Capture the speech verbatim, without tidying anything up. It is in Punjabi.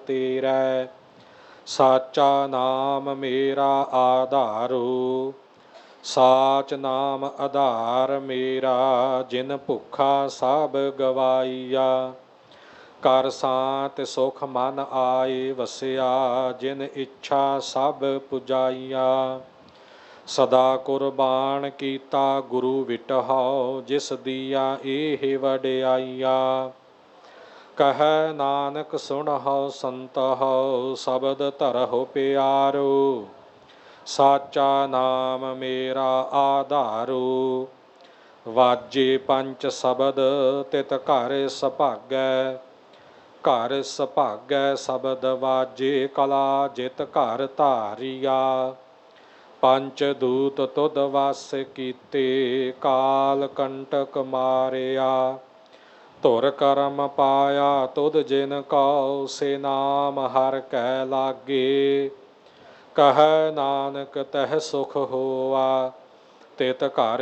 ਤੇਰੈ। ਸਾਚਾ ਨਾਮ ਮੇਰਾ ਆਧਾਰੂ, ਸਾਚ ਨਾਮ ਆਧਾਰ ਮੇਰਾ। ਜਿਨ ਭੁੱਖਾ ਸਭ ਗਵਾਈਆ, ਕਰ ਸਾਤ ਸੁਖ ਮਨ ਆਏ ਵਸਿਆ। ਜਿਨ ਇੱਛਾ ਸਭ ਪੁਜਾਈਆ, ਸਦਾ ਕੁਰਬਾਨ ਕੀਤਾ ਗੁਰੂ ਵਿਟਹੁ। ਜਿਸ ਦੀਆ ਇਹ ਵਡਿਆਈਆ, ਕਹੈ ਨਾਨਕ ਸੁਣਹੁ ਸੰਤਹੁ। ਸ਼ਬਦ ਧਰਹੁ ਪਿਆਰੋ, ਸਾਚਾ ਨਾਮ ਮੇਰਾ ਆਧਾਰੂ। ਵਾਜੇ ਪੰਚ ਸ਼ਬਦ ਤਿਤ ਘਰ ਸੁਭਾਗੈ, ਘਰ ਸੁਭਾਗੈ ਸ਼ਬਦ ਵਾਜੇ। ਕਲਾ ਜਿਤ ਘਰ ਧਾਰੀਆ, ਪੰਚ ਦੂਤ ਤੁਧ ਵਸ ਕੀਤੇ। ਕਾਲ ਕੰਟਕ ਮਾਰਿਆ, ਧੁਰ ਕਰਮ ਪਾਇਆ ਤੁਧ ਜਿਨ ਕਉ। ਸੇ ਨਾਮ ਹਰਿ ਕੈ ਲਾਗੇ, ਕਹੈ ਨਾਨਕ ਤਹ ਸੁਖ ਹੋਆ। ਤਿਤ ਘਰ